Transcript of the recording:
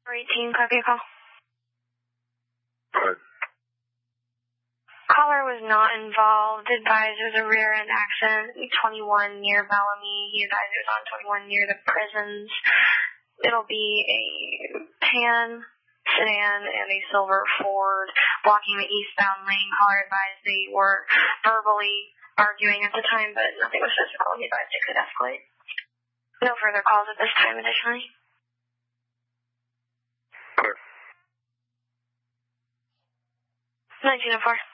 18, copy a call. Good. Caller was not involved. Advised it was a rear-end accident. 21 near Bellamy. He advised it was on 21 near the prisons. It'll be a tan sedan and a silver Ford blocking the eastbound lane. Caller advised they were verbally arguing at the time, but nothing was physical. He advised it could escalate. No further calls at this time, additionally. Good. 1904.